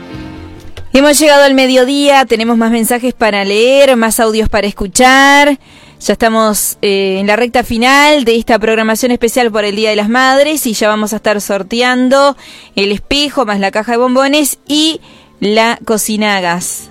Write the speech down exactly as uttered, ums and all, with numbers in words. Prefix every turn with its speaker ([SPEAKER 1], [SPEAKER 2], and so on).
[SPEAKER 1] Hemos llegado al mediodía, tenemos más mensajes para leer, más audios para escuchar. Ya estamos eh, en la recta final de esta programación especial por el Día de las Madres y ya vamos a estar sorteando el espejo más la caja de bombones y la cocina a gas.